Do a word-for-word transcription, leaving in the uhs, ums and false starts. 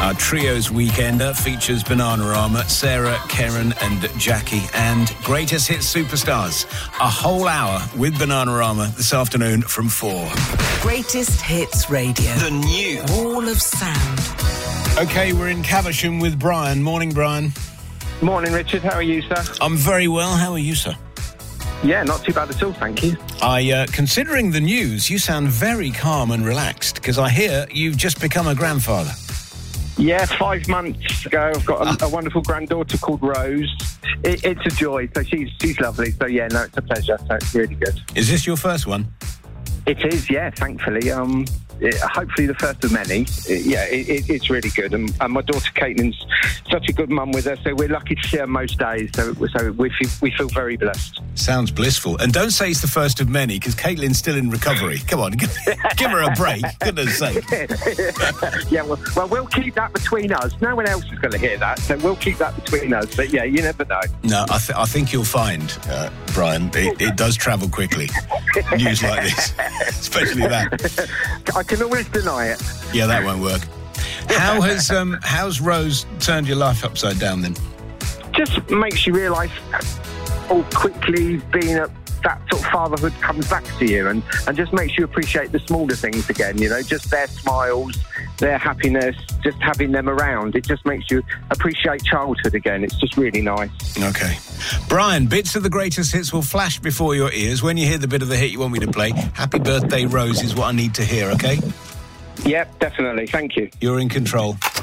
Our Trios Weekender features Bananarama, Sarah, Karen and Jackie, and Greatest Hits Superstars. A whole hour with Bananarama this afternoon from four. Greatest Hits Radio. The new Wall of Sound. OK, we're in Caversham with Brian. Morning, Brian. Morning, Richard. How are you, sir? I'm very well. How are you, sir? Yeah, not too bad at all, thank you. I, uh, considering the news, you sound very calm and relaxed, because I hear you've just become a grandfather. Yeah, five months ago, I've got a, a wonderful granddaughter called Rose. It, it's a joy. So she's she's lovely. So yeah, no, it's a pleasure. So it's really good. Is this your first one? It is, yeah. Thankfully, um, it, hopefully the first of many. It, yeah, it, it, it's really good. And, and my daughter Caitlin's such a good mum with her, so we're lucky to see her most days. So so we feel, we feel very blessed. Sounds blissful. And don't say it's the first of many, because Caitlin's still in recovery. Come on, give, give her a break. Goodness sake. yeah, well, well, we'll keep that between us. No one else is going to hear that, so we'll keep that between us. But yeah, you never know. No, I, th- I think you'll find, uh, Brian, it, it does travel quickly. News like this, especially that. I can always deny it. Yeah, that won't work. How has um, how's Rose turned your life upside down then? Just makes you realise how quickly being a, that sort of fatherhood comes back to you, and, and just makes you appreciate the smaller things again, you know, just their smiles, their happiness, just having them around. It just makes you appreciate childhood again. It's just really nice. Okay. Brian, bits of the greatest hits will flash before your ears. When you hear the bit of the hit you want me to play, Happy Birthday Rose is what I need to hear, okay? Yep, definitely. Thank you. You're in control.